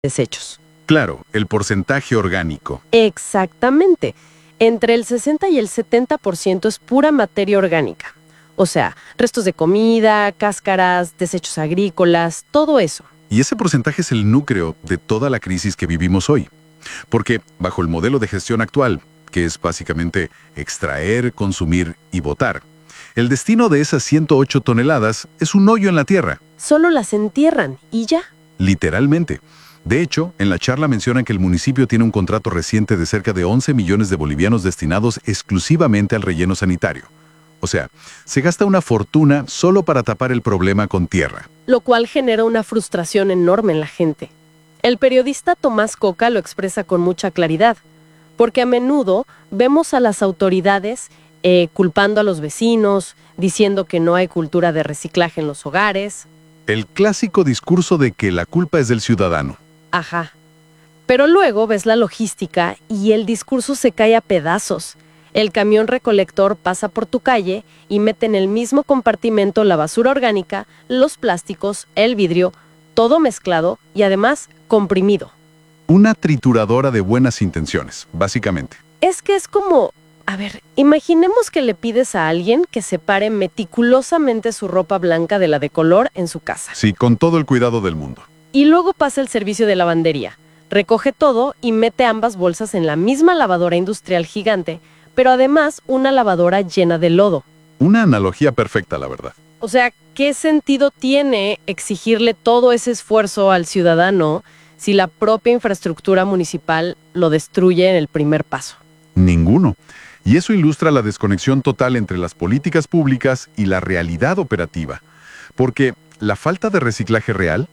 desechos. Claro, el porcentaje orgánico. Exactamente. Entre el 60 y el 70% es pura materia orgánica. O sea, restos de comida, cáscaras, desechos agrícolas, todo eso. Y ese porcentaje es el núcleo de toda la crisis que vivimos hoy. Porque bajo el modelo de gestión actual, que es básicamente extraer, consumir y botar, el destino de esas 108 toneladas es un hoyo en la tierra. Solo las entierran y ya. Literalmente. De hecho, en la charla mencionan que el municipio tiene un contrato reciente de cerca de 11 millones de bolivianos destinados exclusivamente al relleno sanitario. O sea, se gasta una fortuna solo para tapar el problema con tierra. Lo cual genera una frustración enorme en la gente. El periodista Tomás Coca lo expresa con mucha claridad, porque a menudo vemos a las autoridades culpando a los vecinos, diciendo que no hay cultura de reciclaje en los hogares. El clásico discurso de que la culpa es del ciudadano. Ajá. Pero luego ves la logística y el discurso se cae a pedazos. El camión recolector pasa por tu calle y mete en el mismo compartimento la basura orgánica, los plásticos, el vidrio, todo mezclado y además comprimido. Una trituradora de buenas intenciones, básicamente. Es que es como... A ver, imaginemos que le pides a alguien que separe meticulosamente su ropa blanca de la de color en su casa. Sí, con todo el cuidado del mundo. Y luego pasa el servicio de lavandería. Recoge todo y mete ambas bolsas en la misma lavadora industrial gigante, pero además una lavadora llena de lodo. Una analogía perfecta, la verdad. O sea, ¿qué sentido tiene exigirle todo ese esfuerzo al ciudadano si la propia infraestructura municipal lo destruye en el primer paso? Ninguno. Y eso ilustra la desconexión total entre las políticas públicas y la realidad operativa. Porque la falta de reciclaje real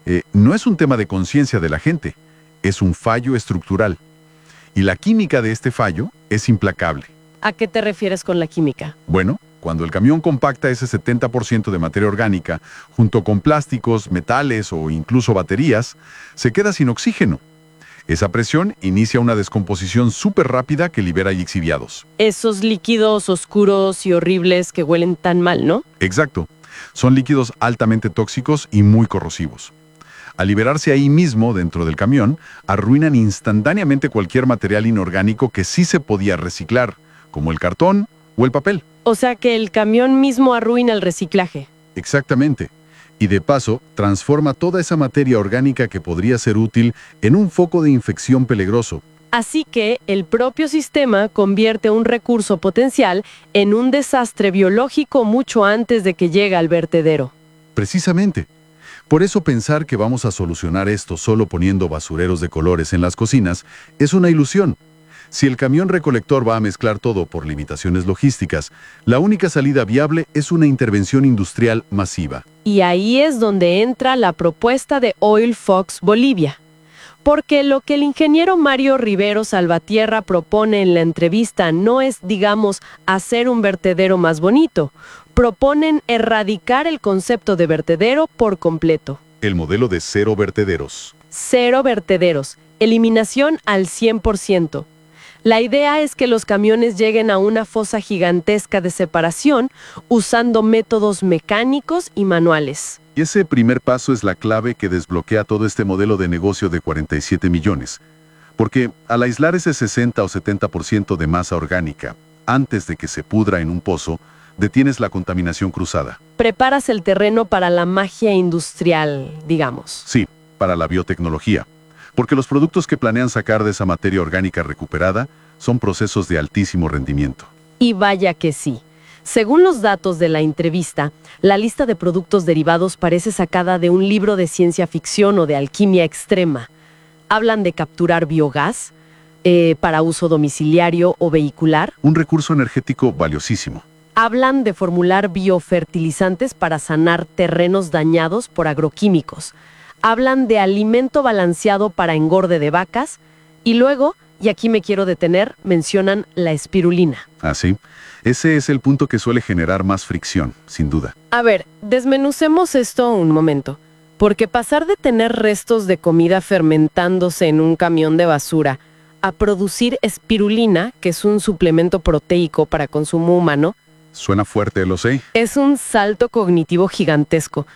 no es un tema de conciencia de la gente, es un fallo estructural. Y la química de este fallo es implacable. ¿A qué te refieres con la química? Bueno, cuando el camión compacta ese 70% de materia orgánica, junto con plásticos, metales o incluso baterías, se queda sin oxígeno. Esa presión inicia una descomposición súper rápida que libera lixiviados. Esos líquidos oscuros y horribles que huelen tan mal, ¿no? Exacto. Son líquidos altamente tóxicos y muy corrosivos. Al liberarse ahí mismo, dentro del camión, arruinan instantáneamente cualquier material inorgánico que sí se podía reciclar, como el cartón o el papel. O sea que el camión mismo arruina el reciclaje. Exactamente. Y de paso, transforma toda esa materia orgánica que podría ser útil en un foco de infección peligroso. Así que el propio sistema convierte un recurso potencial en un desastre biológico mucho antes de que llegue al vertedero. Precisamente. Por eso pensar que vamos a solucionar esto solo poniendo basureros de colores en las cocinas es una ilusión. Si el camión recolector va a mezclar todo por limitaciones logísticas, la única salida viable es una intervención industrial masiva. Y ahí es donde entra la propuesta de Oil Fox Bolivia. Porque lo que el ingeniero Mario Rivero Salvatierra propone en la entrevista no es, digamos, hacer un vertedero más bonito. Proponen erradicar el concepto de vertedero por completo. El modelo de cero vertederos. Cero vertederos. Eliminación al 100%. La idea es que los camiones lleguen a una fosa gigantesca de separación usando métodos mecánicos y manuales. Y ese primer paso es la clave que desbloquea todo este modelo de negocio de 47 millones. Porque al aislar ese 60 o 70% de masa orgánica, antes de que se pudra en un pozo, detienes la contaminación cruzada. Preparas el terreno para la magia industrial, digamos. Sí, para la biotecnología. Porque los productos que planean sacar de esa materia orgánica recuperada son procesos de altísimo rendimiento. Y vaya que sí. Según los datos de la entrevista, la lista de productos derivados parece sacada de un libro de ciencia ficción o de alquimia extrema. Hablan de capturar biogás para uso domiciliario o vehicular. Un recurso energético valiosísimo. Hablan de formular biofertilizantes para sanar terrenos dañados por agroquímicos. Hablan de alimento balanceado para engorde de vacas y luego, y aquí me quiero detener, mencionan la espirulina. Ah, sí. Ese es el punto que suele generar más fricción, sin duda. A ver, desmenucemos esto un momento, porque pasar de tener restos de comida fermentándose en un camión de basura a producir espirulina, que es un suplemento proteico para consumo humano, Suena fuerte, lo sé. es un salto cognitivo gigantesco.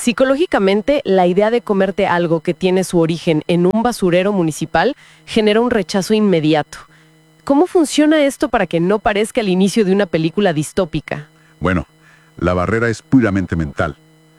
Psicológicamente, la idea de comerte algo que tiene su origen en un basurero municipal genera un rechazo inmediato. ¿Cómo funciona esto para que no parezca el inicio de una película distópica? Bueno, la barrera es puramente mental.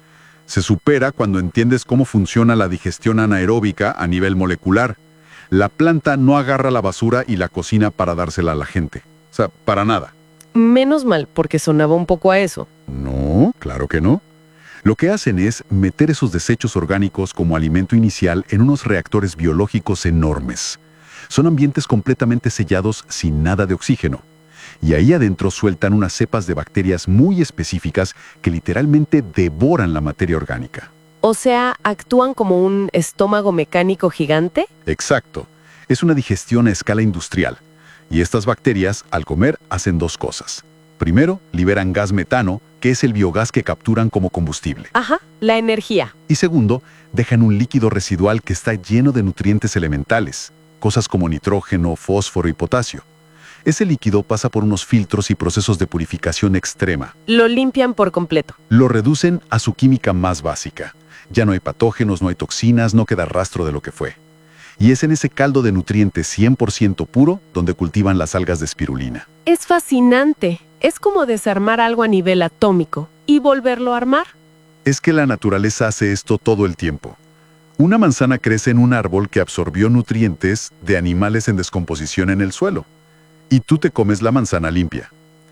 Se supera cuando entiendes cómo funciona la digestión anaeróbica a nivel molecular. La planta no agarra la basura y la cocina para dársela a la gente. O sea, para nada. Menos mal, porque sonaba un poco a eso. No, claro que no. Lo que hacen es meter esos desechos orgánicos como alimento inicial en unos reactores biológicos enormes. Son ambientes completamente sellados sin nada de oxígeno. Y ahí adentro sueltan unas cepas de bacterias muy específicas que literalmente devoran la materia orgánica. O sea, ¿actúan como un estómago mecánico gigante? Exacto. Es una digestión a escala industrial. Y estas bacterias, al comer, hacen dos cosas. Primero, liberan gas metano, que es el biogás que capturan como combustible. Ajá, la energía. Y segundo, dejan un líquido residual que está lleno de nutrientes elementales, cosas como nitrógeno, fósforo y potasio. Ese líquido pasa por unos filtros y procesos de purificación extrema. Lo limpian por completo. Lo reducen a su química más básica. Ya no hay patógenos, no hay toxinas, no queda rastro de lo que fue. Y es en ese caldo de nutrientes 100% puro donde cultivan las algas de espirulina. Es fascinante. Es como desarmar algo a nivel atómico y volverlo a armar. Es que la naturaleza hace esto todo el tiempo. Una manzana crece en un árbol que absorbió nutrientes de animales en descomposición en el suelo. Y tú te comes la manzana limpia.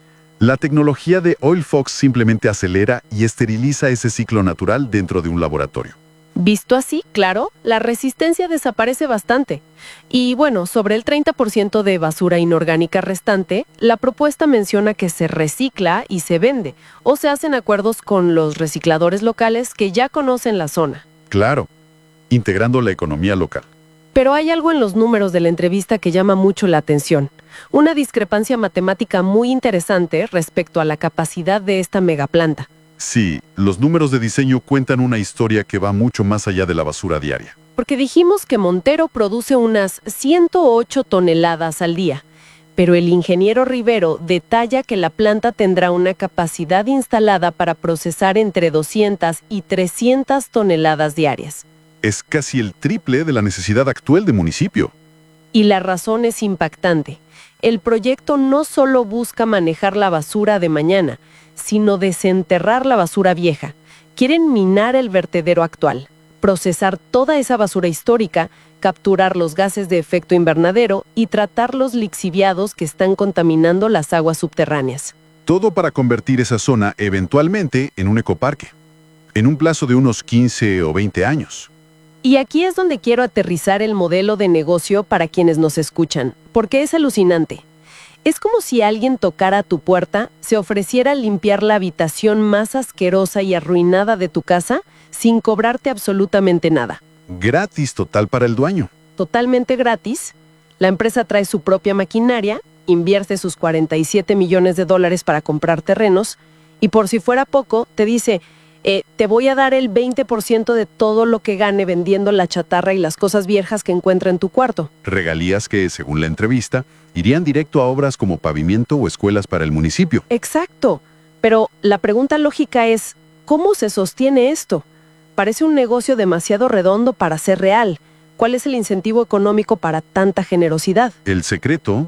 La tecnología de OilFox simplemente acelera y esteriliza ese ciclo natural dentro de un laboratorio. Visto así, claro, la resistencia desaparece bastante. Y bueno, sobre el 30% de basura inorgánica restante, la propuesta menciona que se recicla y se vende, o se hacen acuerdos con los recicladores locales que ya conocen la zona. Claro, integrando la economía local. Pero hay algo en los números de la entrevista que llama mucho la atención. Una discrepancia matemática muy interesante respecto a la capacidad de esta megaplanta. Sí, los números de diseño cuentan una historia que va mucho más allá de la basura diaria. Porque dijimos que Montero produce unas 108 toneladas al día, pero el ingeniero Rivero detalla que la planta tendrá una capacidad instalada para procesar entre 200 y 300 toneladas diarias. Es casi el triple de la necesidad actual del municipio. Y la razón es impactante. El proyecto no solo busca manejar la basura de mañana, sino desenterrar la basura vieja. Quieren minar el vertedero actual, procesar toda esa basura histórica, capturar los gases de efecto invernadero y tratar los lixiviados que están contaminando las aguas subterráneas. Todo para convertir esa zona eventualmente en un ecoparque, en un plazo de unos 15 o 20 años. Y aquí es donde quiero aterrizar el modelo de negocio para quienes nos escuchan, porque es alucinante. Es como si alguien tocara a tu puerta, se ofreciera a limpiar la habitación más asquerosa y arruinada de tu casa sin cobrarte absolutamente nada. Gratis total para el dueño. Totalmente gratis. La empresa trae su propia maquinaria, invierte sus $47 millones para comprar terrenos y por si fuera poco, te dice, te voy a dar el 20% de todo lo que gane vendiendo la chatarra y las cosas viejas que encuentra en tu cuarto. Regalías que, según la entrevista, irían directo a obras como pavimento o escuelas para el municipio. Exacto. Pero la pregunta lógica es, ¿cómo se sostiene esto? Parece un negocio demasiado redondo para ser real. ¿Cuál es el incentivo económico para tanta generosidad? El secreto,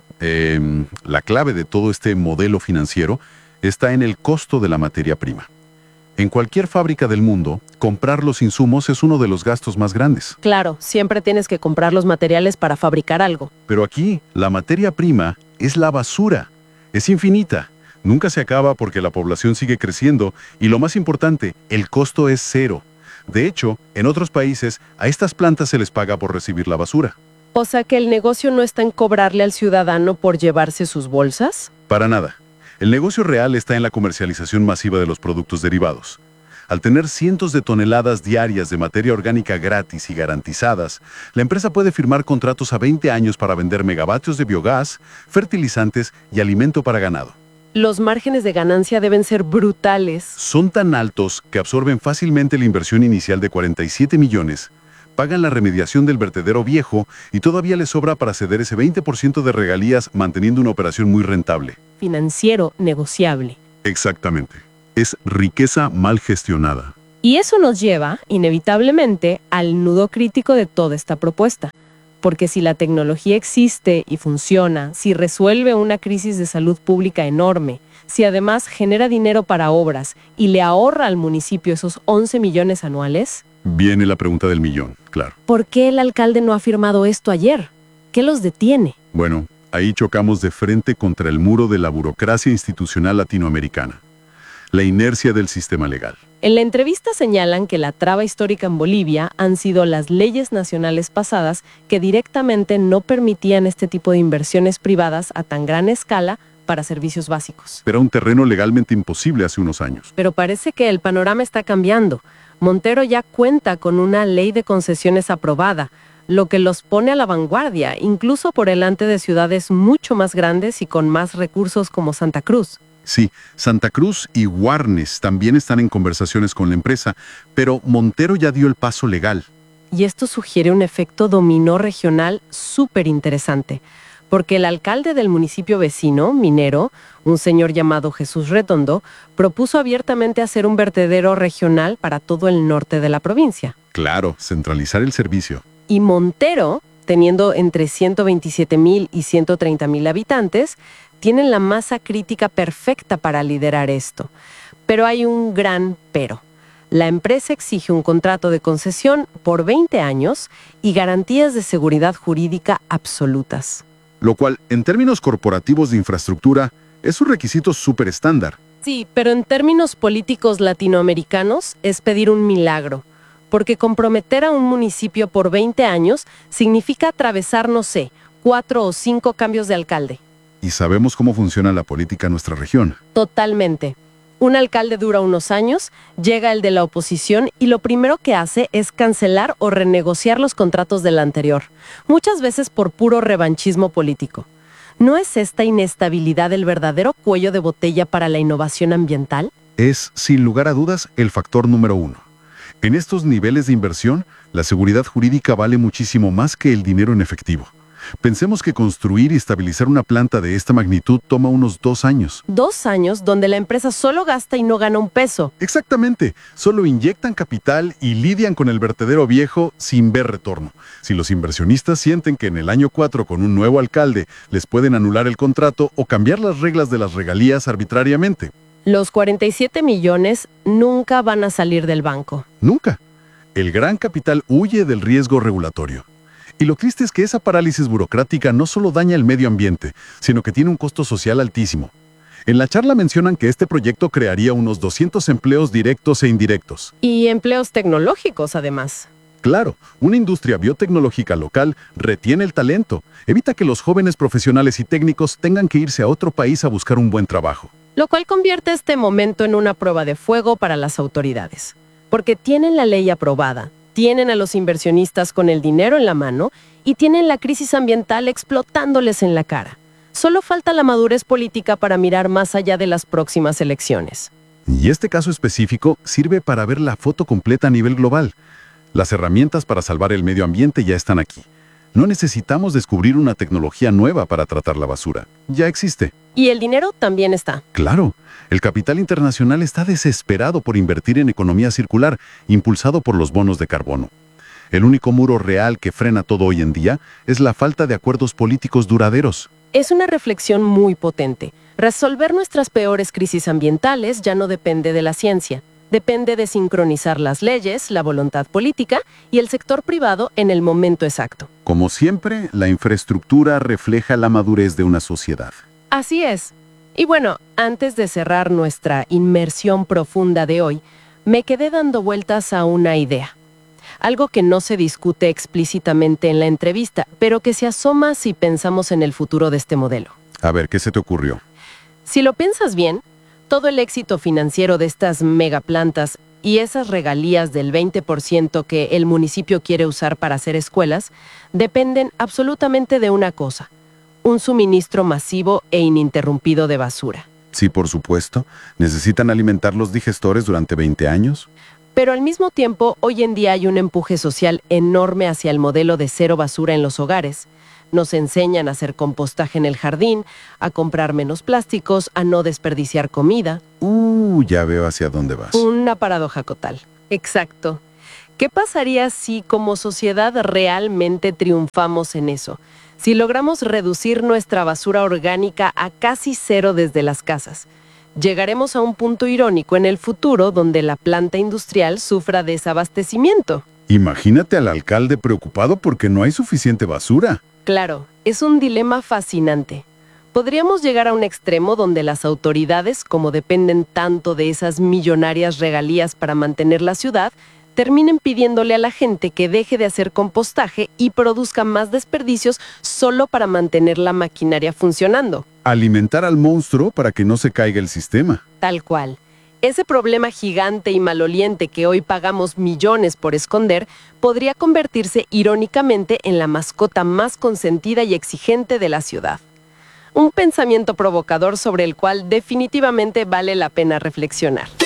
la clave de todo este modelo financiero, está en el costo de la materia prima. En cualquier fábrica del mundo, comprar los insumos es uno de los gastos más grandes. Claro, siempre tienes que comprar los materiales para fabricar algo. Pero aquí, la materia prima es la basura. Es infinita. Nunca se acaba porque la población sigue creciendo y lo más importante, el costo es cero. De hecho, en otros países, a estas plantas se les paga por recibir la basura. O sea que el negocio no está en cobrarle al ciudadano por llevarse sus bolsas. Para nada. El negocio real está en la comercialización masiva de los productos derivados. Al tener cientos de toneladas diarias de materia orgánica gratis y garantizadas, la empresa puede firmar contratos a 20 años para vender megavatios de biogás, fertilizantes y alimento para ganado. Los márgenes de ganancia deben ser brutales. Son tan altos que absorben fácilmente la inversión inicial de 47 millones, pagan la remediación del vertedero viejo y todavía les sobra para ceder ese 20% de regalías manteniendo una operación muy rentable. Financiero negociable. Exactamente. Es riqueza mal gestionada. Y eso nos lleva, inevitablemente, al nudo crítico de toda esta propuesta. Porque si la tecnología existe y funciona, si resuelve una crisis de salud pública enorme, si además genera dinero para obras y le ahorra al municipio esos 11 millones anuales, Viene la pregunta del millón, claro. ¿por qué el alcalde no ha firmado esto ayer? ¿Qué los detiene? Bueno, ahí chocamos de frente contra el muro de la burocracia institucional latinoamericana. La inercia del sistema legal. En la entrevista señalan que la traba histórica en Bolivia han sido las leyes nacionales pasadas que directamente no permitían este tipo de inversiones privadas a tan gran escala para servicios básicos. Era un terreno legalmente imposible hace unos años. Pero parece que el panorama está cambiando. Montero ya cuenta con una ley de concesiones aprobada, lo que los pone a la vanguardia, incluso por delante de ciudades mucho más grandes y con más recursos como Santa Cruz. Sí, Santa Cruz y Guarnes también están en conversaciones con la empresa, pero Montero ya dio el paso legal. Y esto sugiere un efecto dominó regional súper interesante, porque el alcalde del municipio vecino, minero, un señor llamado Jesús Retondo, propuso abiertamente hacer un vertedero regional para todo el norte de la provincia. Claro, centralizar el servicio. Y Montero, teniendo entre 127,000 y 130,000 habitantes, tienen la masa crítica perfecta para liderar esto. Pero hay un gran pero. La empresa exige un contrato de concesión por 20 años y garantías de seguridad jurídica absolutas. Lo cual, en términos corporativos de infraestructura, es un requisito súper estándar. Sí, pero en términos políticos latinoamericanos es pedir un milagro, porque comprometer a un municipio por 20 años significa atravesar, no sé, 4 o 5 cambios de alcalde. Y sabemos cómo funciona la política en nuestra región. Totalmente. Un alcalde dura unos años, llega el de la oposición y lo primero que hace es cancelar o renegociar los contratos del anterior, muchas veces por puro revanchismo político. ¿No es esta inestabilidad el verdadero cuello de botella para la innovación ambiental? Es, sin lugar a dudas, el factor número 1. En estos niveles de inversión, la seguridad jurídica vale muchísimo más que el dinero en efectivo. Pensemos que construir y estabilizar una planta de esta magnitud toma unos 2 años. 2 años donde la empresa solo gasta y no gana un peso. Exactamente, solo inyectan capital y lidian con el vertedero viejo sin ver retorno. Si los inversionistas sienten que en el año 4 con un nuevo alcalde les pueden anular el contrato o cambiar las reglas de las regalías arbitrariamente. Los 47 millones nunca van a salir del banco. Nunca. El gran capital huye del riesgo regulatorio. Y lo triste es que esa parálisis burocrática no solo daña el medio ambiente, sino que tiene un costo social altísimo. En la charla mencionan que este proyecto crearía unos 200 empleos directos e indirectos. Y empleos tecnológicos, además. Claro, una industria biotecnológica local retiene el talento, evita que los jóvenes profesionales y técnicos tengan que irse a otro país a buscar un buen trabajo. Lo cual convierte este momento en una prueba de fuego para las autoridades. Porque tienen la ley aprobada, tienen a los inversionistas con el dinero en la mano y tienen la crisis ambiental explotándoles en la cara. Solo falta la madurez política para mirar más allá de las próximas elecciones. Y este caso específico sirve para ver la foto completa a nivel global. Las herramientas para salvar el medio ambiente ya están aquí. No necesitamos descubrir una tecnología nueva para tratar la basura. Ya existe. Y el dinero también está. Claro, el capital internacional está desesperado por invertir en economía circular, impulsado por los bonos de carbono. El único muro real que frena todo hoy en día es la falta de acuerdos políticos duraderos. Es una reflexión muy potente. Resolver nuestras peores crisis ambientales ya no depende de la ciencia. Depende de sincronizar las leyes, la voluntad política y el sector privado en el momento exacto. Como siempre, la infraestructura refleja la madurez de una sociedad. Así es. Y bueno, antes de cerrar nuestra inmersión profunda de hoy, me quedé dando vueltas a una idea. Algo que no se discute explícitamente en la entrevista, pero que se asoma si pensamos en el futuro de este modelo. A ver, ¿qué se te ocurrió? Si lo piensas bien, todo el éxito financiero de estas megaplantas y esas regalías del 20% que el municipio quiere usar para hacer escuelas dependen absolutamente de una cosa: un suministro masivo e ininterrumpido de basura. Sí, por supuesto. ¿Necesitan alimentar los digestores durante 20 años? Pero al mismo tiempo, hoy en día hay un empuje social enorme hacia el modelo de cero basura en los hogares. Nos enseñan a hacer compostaje en el jardín, a comprar menos plásticos, a no desperdiciar comida. Ya veo hacia dónde vas. Una paradoja total. Exacto. ¿Qué pasaría si como sociedad realmente triunfamos en eso? Si logramos reducir nuestra basura orgánica a casi cero desde las casas. Llegaremos a un punto irónico en el futuro donde la planta industrial sufra desabastecimiento. Imagínate al alcalde preocupado porque no hay suficiente basura. Claro, es un dilema fascinante. Podríamos llegar a un extremo donde las autoridades, como dependen tanto de esas millonarias regalías para mantener la ciudad, terminen pidiéndole a la gente que deje de hacer compostaje y produzca más desperdicios solo para mantener la maquinaria funcionando. Alimentar al monstruo para que no se caiga el sistema. Tal cual. Ese problema gigante y maloliente que hoy pagamos millones por esconder podría convertirse irónicamente en la mascota más consentida y exigente de la ciudad. Un pensamiento provocador sobre el cual definitivamente vale la pena reflexionar.